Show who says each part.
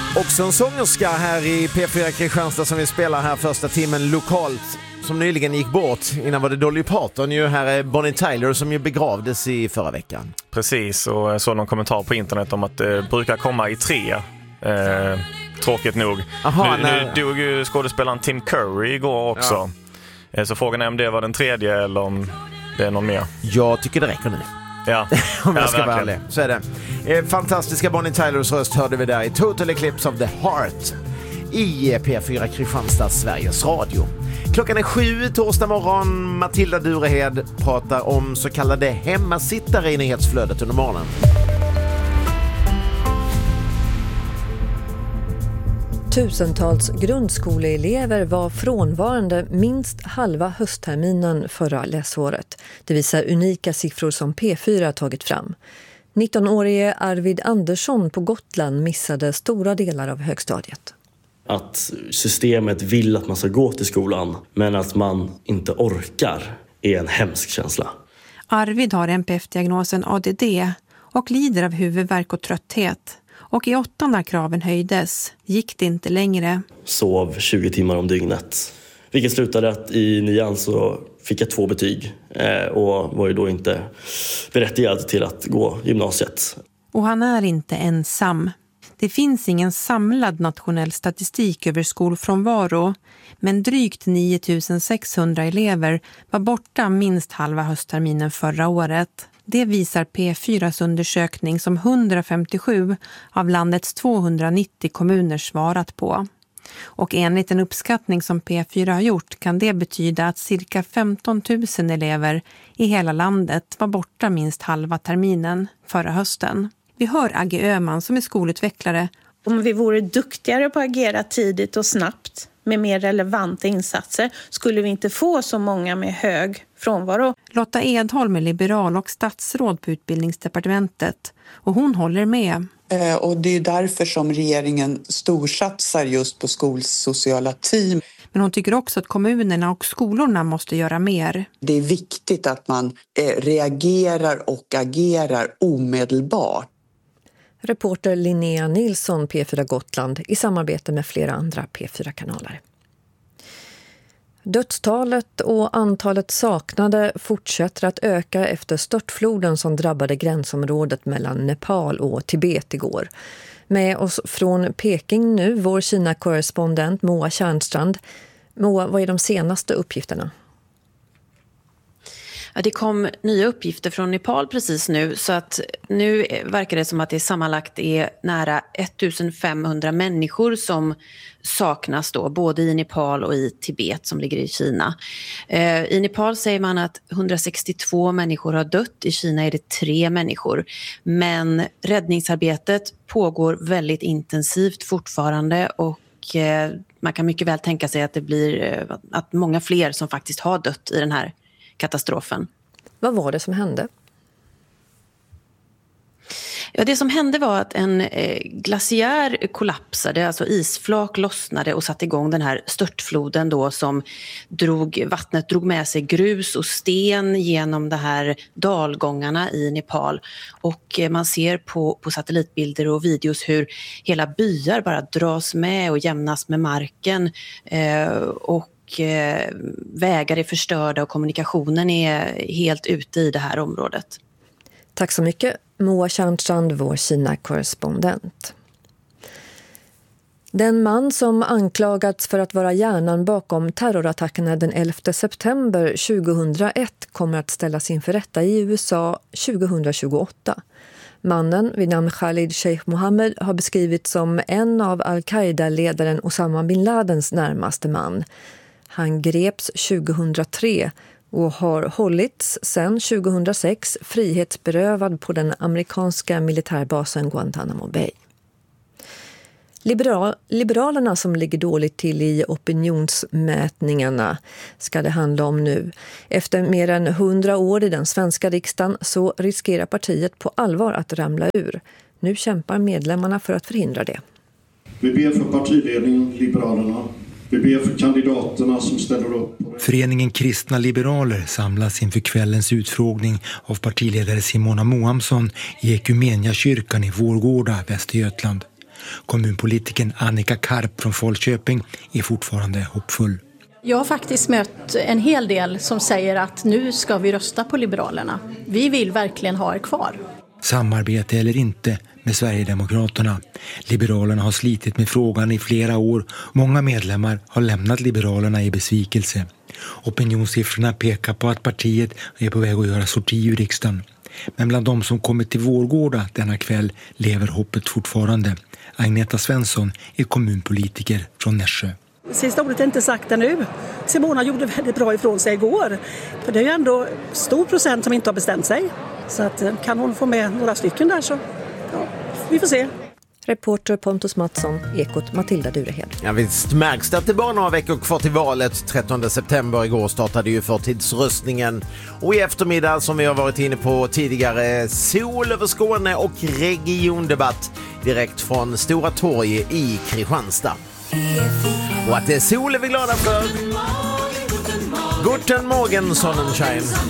Speaker 1: Också en sångerska här i P4 Kristianstad som vi spelar här första timmen lokalt, som nyligen gick bort. Innan var det Dolly Parton ju, här är Bonnie Tyler som ju begravdes i förra veckan.
Speaker 2: Precis, och jag såg någon kommentar på internet om att det brukar komma i 3. Tråkigt nog.
Speaker 1: Aha,
Speaker 2: nu dog ju skådespelaren Tim Curry igår också. Ja. Så frågan är om det var den 3:e eller om det är någon mer. Jag tycker det räcker nu. Ja,
Speaker 1: om jag ska vara ärlig. Så är det. Fantastiska Bonnie Tylers röst hörde vi där i Total Eclipse of the Heart i P4 Kristianstad, Sveriges Radio. Klockan är 7 torsdag morgon. Matilda Durehed pratar om så kallade hemmasittare i nyhetsflödet under morgonen.
Speaker 3: Tusentals grundskoleelever var frånvarande minst halva höstterminen förra läsåret. Det visar unika siffror som P4 tagit fram. 19-årige Arvid Andersson på Gotland missade stora delar av högstadiet.
Speaker 4: Att systemet vill att man ska gå till skolan, men att man inte orkar, är en hemsk känsla.
Speaker 5: Arvid har NPF-diagnosen ADD och lider av huvudvärk och trötthet. Och i 8 när kraven höjdes gick det inte längre.
Speaker 4: Sov 20 timmar om dygnet. Vilket slutade att i 9:an så fick jag 2 betyg. Och var ju då inte berättigad till att gå gymnasiet.
Speaker 5: Och han är inte ensam. Det finns ingen samlad nationell statistik över skolfrånvaro. Men drygt 9600 elever var borta minst halva höstterminen förra året. Det visar P4s undersökning som 157 av landets 290 kommuner svarat på. Och enligt en uppskattning som P4 har gjort kan det betyda att cirka 15 000 elever i hela landet var borta minst halva terminen förra hösten. Vi hör Agge Öhman som är skolutvecklare.
Speaker 6: Om vi vore duktigare på att agera tidigt och snabbt med mer relevanta insatser skulle vi inte få så många med hög frånvaro.
Speaker 5: Lotta Edholm är liberal och statsråd på utbildningsdepartementet och hon håller med.
Speaker 7: Och det är därför som regeringen storsatsar just på skolsociala team.
Speaker 5: Men hon tycker också att kommunerna och skolorna måste göra mer.
Speaker 7: Det är viktigt att man reagerar och agerar omedelbart.
Speaker 3: Reporter Linnea Nilsson, P4 Gotland, i samarbete med flera andra P4-kanaler. Dödstalet och antalet saknade fortsätter att öka efter störtfloden som drabbade gränsområdet mellan Nepal och Tibet igår. Med oss från Peking nu, vår Kina-korrespondent Moa Tjärnstrand. Moa, vad är de senaste uppgifterna?
Speaker 8: Ja, det kom nya uppgifter från Nepal precis nu, så att nu verkar det som att det sammanlagt är nära 1500 människor som saknas då, både i Nepal och i Tibet som ligger i Kina. I Nepal säger man att 162 människor har dött, i Kina är det 3 människor. Men räddningsarbetet pågår väldigt intensivt fortfarande och man kan mycket väl tänka sig att det blir att många fler som faktiskt har dött i den här katastrofen.
Speaker 3: Vad var det som hände?
Speaker 8: Ja, det som hände var att en glaciär kollapsade, alltså isflak lossnade och satte igång den här störtfloden då som vattnet drog med sig grus och sten genom de här dalgångarna i Nepal. Och man ser på satellitbilder och videos hur hela byar bara dras med och jämnas med marken och vägar är förstörda och kommunikationen är helt ute i det här området.
Speaker 3: Tack så mycket, Moa Tjärnstrand, vår Kina-korrespondent. Den man som anklagats för att vara hjärnan bakom terrorattackerna den 11 september 2001 kommer att ställas inför rätta i USA 2028. Mannen vid namn Khalid Sheikh Mohammed har beskrivits som en av al-Qaida-ledaren Osama bin Ladens närmaste man. Han greps 2003 och har hållits sedan 2006 frihetsberövad på den amerikanska militärbasen Guantanamo Bay. Liberalerna som ligger dåligt till i opinionsmätningarna ska det handla om nu. Efter mer än 100 år i den svenska riksdagen så riskerar partiet på allvar att ramla ur. Nu kämpar medlemmarna för att förhindra det.
Speaker 9: Vi ber för partiledningen, Liberalerna. Vi ber för kandidaterna som ställer upp.
Speaker 10: Föreningen Kristna Liberaler samlas inför kvällens utfrågning av partiledare Simona Mohamsson i Ekumeniakyrkan i Vårgårda, Västergötland. Kommunpolitiken Annika Karp från Falköping är fortfarande hoppfull.
Speaker 11: Jag har faktiskt mött en hel del som säger att nu ska vi rösta på Liberalerna. Vi vill verkligen ha er kvar.
Speaker 10: Samarbete eller inte med Sverigedemokraterna. Liberalerna har slitit med frågan i flera år. Många medlemmar har lämnat Liberalerna i besvikelse. Opinionssiffrorna pekar på att partiet är på väg att göra sorti ur riksdagen. Men bland de som kommit till Vårgårda denna kväll lever hoppet fortfarande. Agneta Svensson är kommunpolitiker från Nässjö.
Speaker 12: Sista ordet är inte sagt ännu. Simona gjorde väldigt bra ifrån sig igår. För det är ju ändå stor procent som inte har bestämt sig. Så att, kan hon få med några stycken där så ja, vi får se.
Speaker 3: Reporter Pontus Mattsson, Ekot Matilda Durehed.
Speaker 1: Ja, visst märks det att det bara några veckor kvar till valet. 13 september igår startade ju förtidsröstningen. Och i eftermiddag, som vi har varit inne på tidigare, sol över Skåne och regiondebatt direkt från Stora torg i Kristianstad. Och att det är sol är vi glada för. Guten Morgen, Sonnenschein.